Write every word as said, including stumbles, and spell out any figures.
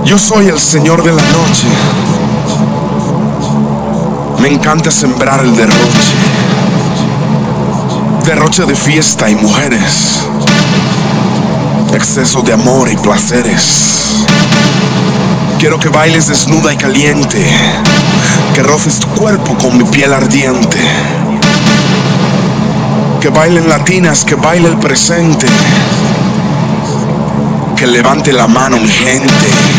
Yo soy el señor de la noche. Me encanta sembrar el derroche. Derroche de fiesta y mujeres. Exceso de amor y placeres. Quiero que bailes desnuda y caliente. Que roces tu cuerpo con mi piel ardiente. Que bailen latinas, que baile el presente. Que levante la mano mi gente.